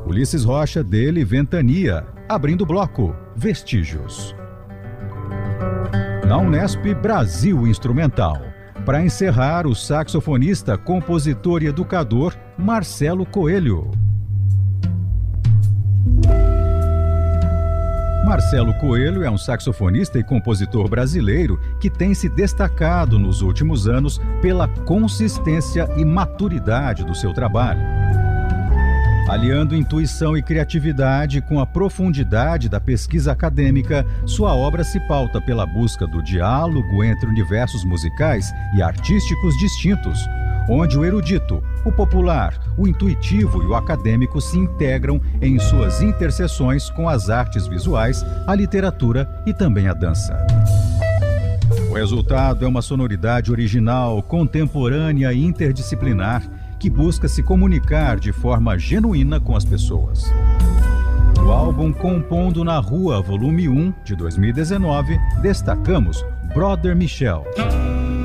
Ulisses Rocha, dele Ventania. Abrindo o bloco, Vestígios. Na Unesp, Brasil Instrumental. Para encerrar, o saxofonista, compositor e educador Marcelo Coelho. Marcelo Coelho é um saxofonista e compositor brasileiro que tem se destacado nos últimos anos pela consistência e maturidade do seu trabalho. Aliando intuição e criatividade com a profundidade da pesquisa acadêmica, sua obra se pauta pela busca do diálogo entre universos musicais e artísticos distintos, onde o erudito, o popular, o intuitivo e o acadêmico se integram em suas interseções com as artes visuais, a literatura e também a dança. O resultado é uma sonoridade original, contemporânea e interdisciplinar, que busca se comunicar de forma genuína com as pessoas. No álbum Compondo na Rua, volume 1, de 2019, destacamos Brother Michel.